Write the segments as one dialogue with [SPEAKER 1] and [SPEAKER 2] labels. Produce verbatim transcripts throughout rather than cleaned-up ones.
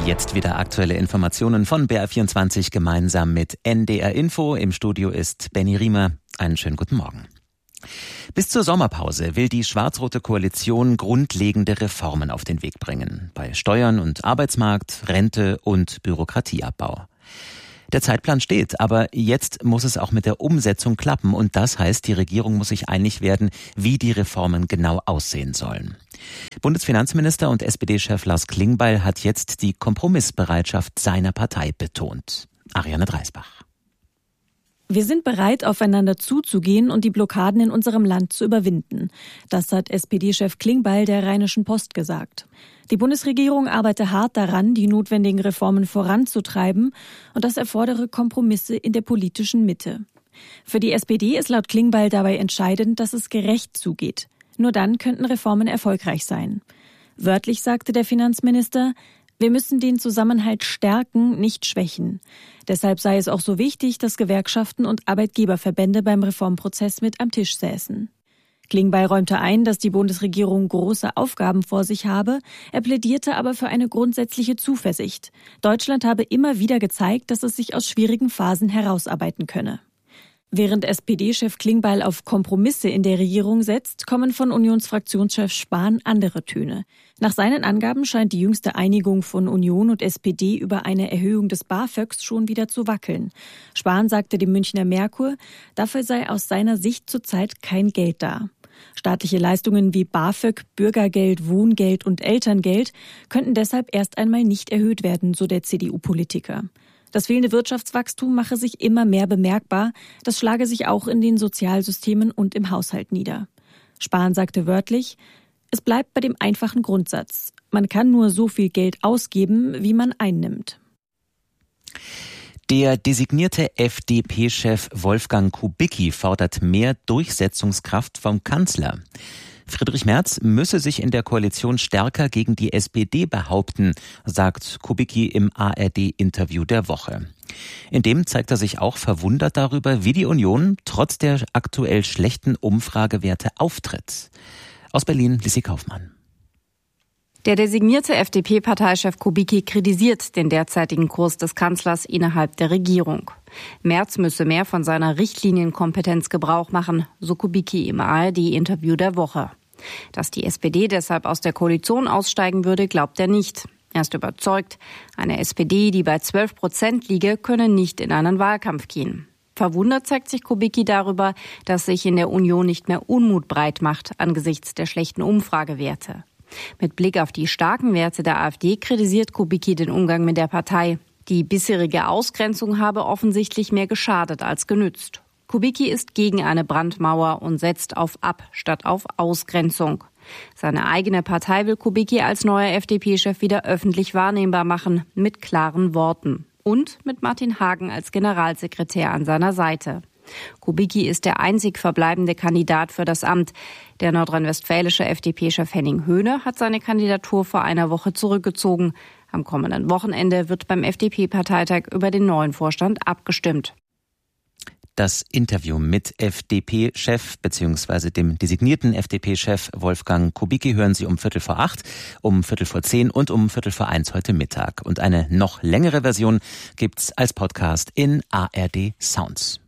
[SPEAKER 1] Jetzt wieder aktuelle Informationen von B R vierundzwanzig gemeinsam mit N D R Info. Im Studio ist Benny Riemer. Einen schönen guten Morgen. Bis zur Sommerpause will die schwarz-rote Koalition grundlegende Reformen auf den Weg bringen. Bei Steuern und Arbeitsmarkt, Rente und Bürokratieabbau. Der Zeitplan steht, aber jetzt muss es auch mit der Umsetzung klappen. Und das heißt, die Regierung muss sich einig werden, wie die Reformen genau aussehen sollen. Bundesfinanzminister und S P D-Chef Lars Klingbeil hat jetzt die Kompromissbereitschaft seiner Partei betont. Ariane Dreisbach.
[SPEAKER 2] Wir sind bereit, aufeinander zuzugehen und die Blockaden in unserem Land zu überwinden. Das hat S P D-Chef Klingbeil der Rheinischen Post gesagt. Die Bundesregierung arbeite hart daran, die notwendigen Reformen voranzutreiben, und das erfordere Kompromisse in der politischen Mitte. Für die S P D ist laut Klingbeil dabei entscheidend, dass es gerecht zugeht. Nur dann könnten Reformen erfolgreich sein. Wörtlich sagte der Finanzminister: Wir müssen den Zusammenhalt stärken, nicht schwächen. Deshalb sei es auch so wichtig, dass Gewerkschaften und Arbeitgeberverbände beim Reformprozess mit am Tisch säßen. Klingbeil räumte ein, dass die Bundesregierung große Aufgaben vor sich habe. Er plädierte aber für eine grundsätzliche Zuversicht. Deutschland habe immer wieder gezeigt, dass es sich aus schwierigen Phasen herausarbeiten könne. Während S P D-Chef Klingbeil auf Kompromisse in der Regierung setzt, kommen von Unionsfraktionschef Spahn andere Töne. Nach seinen Angaben scheint die jüngste Einigung von Union und S P D über eine Erhöhung des BAföGs schon wieder zu wackeln. Spahn sagte dem Münchner Merkur, dafür sei aus seiner Sicht zurzeit kein Geld da. Staatliche Leistungen wie BAföG, Bürgergeld, Wohngeld und Elterngeld könnten deshalb erst einmal nicht erhöht werden, so der C D U-Politiker. Das fehlende Wirtschaftswachstum mache sich immer mehr bemerkbar. Das schlage sich auch in den Sozialsystemen und im Haushalt nieder. Spahn sagte wörtlich: Es bleibt bei dem einfachen Grundsatz. Man kann nur so viel Geld ausgeben, wie man einnimmt.
[SPEAKER 1] Der designierte F D P-Chef Wolfgang Kubicki fordert mehr Durchsetzungskraft vom Kanzler. Friedrich Merz müsse sich in der Koalition stärker gegen die S P D behaupten, sagt Kubicki im A R D-Interview der Woche. In dem zeigt er sich auch verwundert darüber, wie die Union trotz der aktuell schlechten Umfragewerte auftritt. Aus Berlin, Lissi Kaufmann.
[SPEAKER 3] Der designierte F D P-Parteichef Kubicki kritisiert den derzeitigen Kurs des Kanzlers innerhalb der Regierung. Merz müsse mehr von seiner Richtlinienkompetenz Gebrauch machen, so Kubicki im A R D-Interview der Woche. Dass die S P D deshalb aus der Koalition aussteigen würde, glaubt er nicht. Er ist überzeugt, eine S P D, die bei zwölf Prozent liege, könne nicht in einen Wahlkampf gehen. Verwundert zeigt sich Kubicki darüber, dass sich in der Union nicht mehr Unmut breit macht angesichts der schlechten Umfragewerte. Mit Blick auf die starken Werte der AfD kritisiert Kubicki den Umgang mit der Partei. Die bisherige Ausgrenzung habe offensichtlich mehr geschadet als genützt. Kubicki ist gegen eine Brandmauer und setzt auf Ab- statt auf Ausgrenzung. Seine eigene Partei will Kubicki als neuer F D P-Chef wieder öffentlich wahrnehmbar machen, mit klaren Worten. Und mit Martin Hagen als Generalsekretär an seiner Seite. Kubicki ist der einzig verbleibende Kandidat für das Amt. Der nordrhein-westfälische F D P-Chef Henning Höhne hat seine Kandidatur vor einer Woche zurückgezogen. Am kommenden Wochenende wird beim F D P-Parteitag über den neuen Vorstand abgestimmt.
[SPEAKER 1] Das Interview mit F D P-Chef bzw. dem designierten F D P-Chef Wolfgang Kubicki hören Sie um Viertel vor acht, um Viertel vor zehn und um Viertel vor eins heute Mittag. Und eine noch längere Version gibt's als Podcast in A R D Sounds.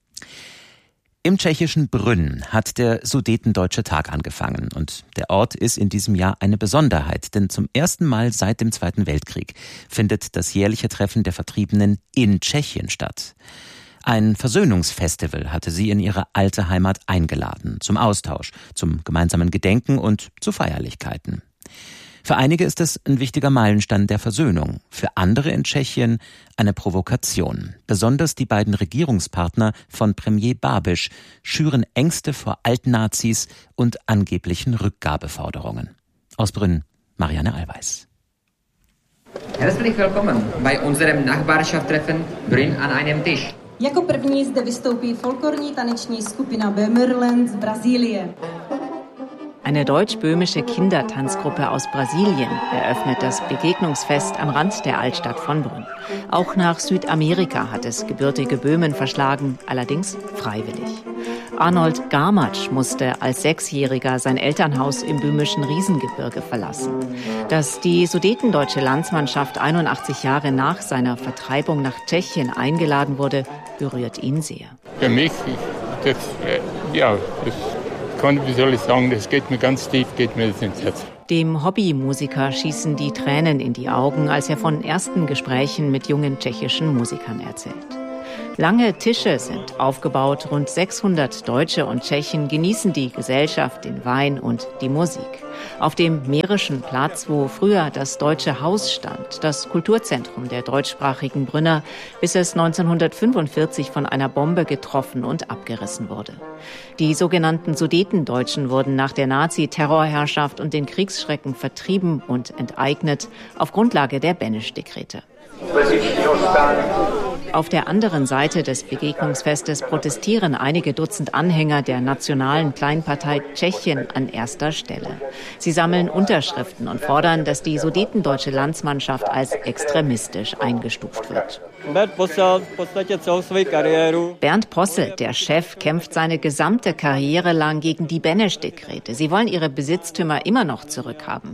[SPEAKER 1] Im tschechischen Brünn hat der Sudetendeutsche Tag angefangen und der Ort ist in diesem Jahr eine Besonderheit, denn zum ersten Mal seit dem Zweiten Weltkrieg findet das jährliche Treffen der Vertriebenen in Tschechien statt. Ein Versöhnungsfestival hatte sie in ihre alte Heimat eingeladen, zum Austausch, zum gemeinsamen Gedenken und zu Feierlichkeiten. Für einige ist es ein wichtiger Meilenstein der Versöhnung, für andere in Tschechien eine Provokation. Besonders die beiden Regierungspartner von Premier Babiš schüren Ängste vor Altnazis und angeblichen Rückgabeforderungen. Aus Brünn, Marianne Allweis.
[SPEAKER 4] Herzlich willkommen bei unserem Nachbarschaftstreffen Brünn an einem Tisch.
[SPEAKER 5] Jako první zde vystoupí folklorní taneční skupina Böhmerland z Brasilien.
[SPEAKER 6] Eine deutsch-böhmische Kindertanzgruppe aus Brasilien eröffnet das Begegnungsfest am Rand der Altstadt von Brünn. Auch nach Südamerika hat es gebürtige Böhmen verschlagen, allerdings freiwillig. Arnold Garmatsch musste als Sechsjähriger sein Elternhaus im böhmischen Riesengebirge verlassen. Dass die sudetendeutsche Landsmannschaft einundachtzig Jahre nach seiner Vertreibung nach Tschechien eingeladen wurde, berührt ihn sehr.
[SPEAKER 7] Für mich, das, ja, das kann, wie soll ich sagen, das geht mir ganz tief, geht mir das ins Herz.
[SPEAKER 6] Dem Hobbymusiker schießen die Tränen in die Augen, als er von ersten Gesprächen mit jungen tschechischen Musikern erzählt. Lange Tische sind aufgebaut, rund sechshundert Deutsche und Tschechen genießen die Gesellschaft, den Wein und die Musik. Auf dem Mährischen Platz, wo früher das Deutsche Haus stand, das Kulturzentrum der deutschsprachigen Brünner, bis es neunzehnhundertfünfundvierzig von einer Bombe getroffen und abgerissen wurde. Die sogenannten Sudetendeutschen wurden nach der Nazi-Terrorherrschaft und den Kriegsschrecken vertrieben und enteignet auf Grundlage der Beneš-Dekrete. Auf der anderen Seite des Begegnungsfestes protestieren einige Dutzend Anhänger der nationalen Kleinpartei Tschechien an erster Stelle. Sie sammeln Unterschriften und fordern, dass die sudetendeutsche Landsmannschaft als extremistisch eingestuft wird. Bernd Posselt, der Chef, kämpft seine gesamte Karriere lang gegen die Beneš-Dekrete. Sie wollen ihre Besitztümer immer noch zurückhaben.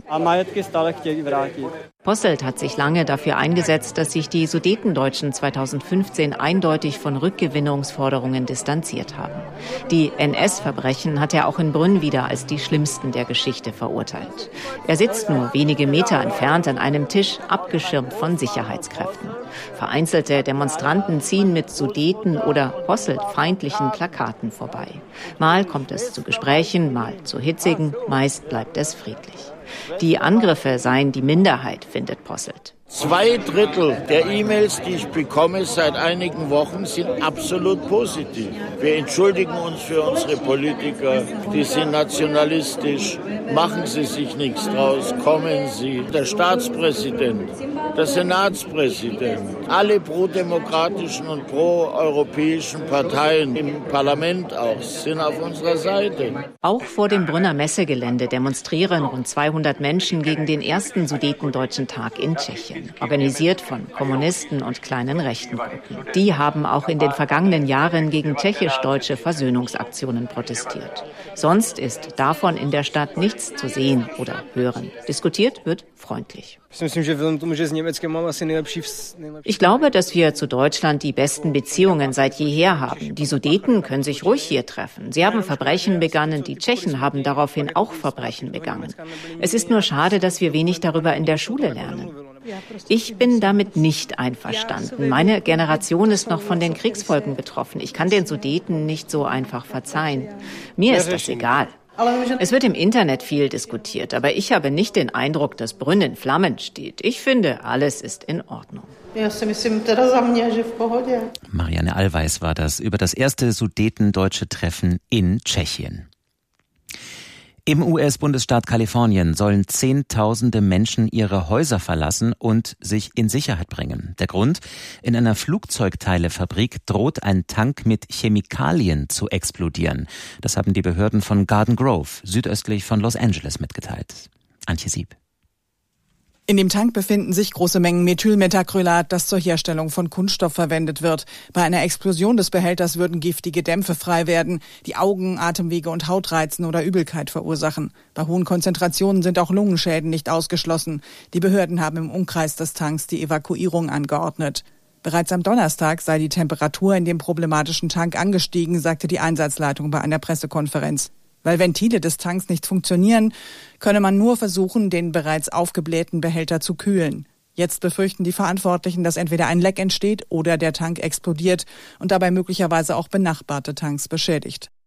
[SPEAKER 6] Posselt hat sich lange dafür eingesetzt, dass sich die Sudetendeutschen zweitausendfünfzehn eindeutig von Rückgewinnungsforderungen distanziert haben. Die N S-Verbrechen hat er auch in Brünn wieder als die schlimmsten der Geschichte verurteilt. Er sitzt nur wenige Meter entfernt an einem Tisch, abgeschirmt von Sicherheitskräften. Vereinzelte Demonstranten ziehen mit Sudeten- oder Posselt-feindlichen Plakaten vorbei. Mal kommt es zu Gesprächen, mal zu hitzigen, meist bleibt es friedlich. Die Angriffe seien die Minderheit, findet Posselt.
[SPEAKER 8] Zwei Drittel der E-Mails, die ich bekomme seit einigen Wochen, sind absolut positiv. Wir entschuldigen uns für unsere Politiker, die sind nationalistisch, machen Sie sich nichts draus, kommen Sie. Der Staatspräsident, der Senatspräsident, alle prodemokratischen und proeuropäischen Parteien im Parlament auch sind auf unserer Seite.
[SPEAKER 6] Auch vor dem Brünner Messegelände demonstrieren rund zweihundert Menschen gegen den ersten Sudetendeutschen Tag in Tschechien. Organisiert von Kommunisten und kleinen rechten Gruppen. Die haben auch in den vergangenen Jahren gegen tschechisch-deutsche Versöhnungsaktionen protestiert. Sonst ist davon in der Stadt nichts zu sehen oder hören. Diskutiert wird freundlich. Ich glaube, dass wir zu Deutschland die besten Beziehungen seit jeher haben. Die Sudeten können sich ruhig hier treffen. Sie haben Verbrechen begangen, die Tschechen haben daraufhin auch Verbrechen begangen. Es ist nur schade, dass wir wenig darüber in der Schule lernen. Ich bin damit nicht einverstanden. Meine Generation ist noch von den Kriegsfolgen betroffen. Ich kann den Sudeten nicht so einfach verzeihen. Mir ist das egal. Es wird im Internet viel diskutiert, aber ich habe nicht den Eindruck, dass Brünn in Flammen steht. Ich finde, alles ist in Ordnung.
[SPEAKER 1] Marianne Allweis war das über das erste sudetendeutsche Treffen in Tschechien. Im U S-Bundesstaat Kalifornien sollen Zehntausende Menschen ihre Häuser verlassen und sich in Sicherheit bringen. Der Grund? In einer Flugzeugteilefabrik droht ein Tank mit Chemikalien zu explodieren. Das haben die Behörden von Garden Grove, südöstlich von Los Angeles, mitgeteilt. Antje Sieb.
[SPEAKER 9] In dem Tank befinden sich große Mengen Methylmetacrylat, das zur Herstellung von Kunststoff verwendet wird. Bei einer Explosion des Behälters würden giftige Dämpfe frei werden, die Augen, Atemwege und Haut reizen oder Übelkeit verursachen. Bei hohen Konzentrationen sind auch Lungenschäden nicht ausgeschlossen. Die Behörden haben im Umkreis des Tanks die Evakuierung angeordnet. Bereits am Donnerstag sei die Temperatur in dem problematischen Tank angestiegen, sagte die Einsatzleitung bei einer Pressekonferenz. Weil Ventile des Tanks nicht funktionieren, könne man nur versuchen, den bereits aufgeblähten Behälter zu kühlen. Jetzt befürchten die Verantwortlichen, dass entweder ein Leck entsteht oder der Tank explodiert und dabei möglicherweise auch benachbarte Tanks beschädigt.